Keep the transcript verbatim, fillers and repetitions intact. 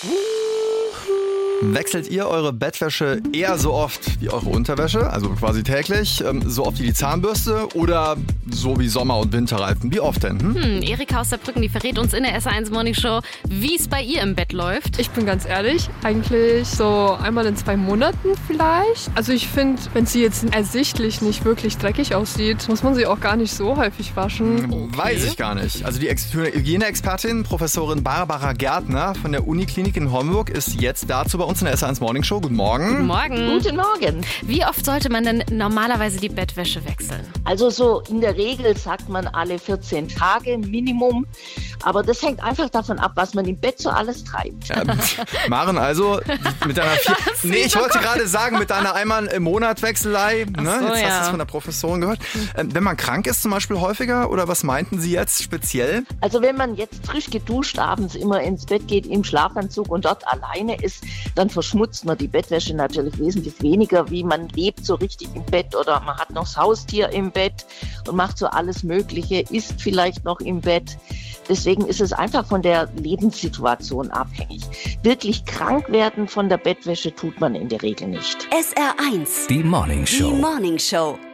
Wechselt ihr eure Bettwäsche eher so oft wie eure Unterwäsche, also quasi täglich, so oft wie die Zahnbürste oder so wie Sommer- und Winterreifen? Wie oft denn? Hm? Hm, Erika aus Saarbrücken, die verrät uns in der S eins Morning Show, wie es bei ihr im Bett läuft. Ich bin ganz ehrlich, eigentlich so einmal in zwei Monaten vielleicht. Also ich finde, wenn sie jetzt ersichtlich nicht wirklich dreckig aussieht, muss man sie auch gar nicht so häufig waschen. Okay. Weiß ich gar nicht. Also die Ex- Hygieneexpertin, Professorin Barbara Gärtner von der Uniklinik in Homburg ist jetzt dazu bei uns in der S eins Morning Show. Guten Morgen. Guten Morgen. Guten Morgen. Wie oft sollte man denn normalerweise die Bettwäsche wechseln? Also so in der Regel sagt man alle vierzehn Tage Minimum. Aber das hängt einfach davon ab, was man im Bett so alles treibt. Ja, Maren, also mit deiner vier Nee, ich wollte gerade sagen, mit deiner einmal im Monat Wechselei. Ne? So, jetzt ja. hast du es von der Professorin gehört. Ähm, wenn man krank ist zum Beispiel häufiger, oder was meinten Sie jetzt speziell? Also wenn man jetzt frisch geduscht abends immer ins Bett geht im Schlafanzug und dort alleine ist, dann verschmutzt man die Bettwäsche natürlich wesentlich weniger, wie man lebt so richtig im Bett oder man hat noch das Haustier im Bett und macht so alles Mögliche, isst vielleicht noch im Bett. Deswegen ist es einfach von der Lebenssituation abhängig. Wirklich krank werden von der Bettwäsche tut man in der Regel nicht. S R eins. Die Morning Show. Die Morning Show.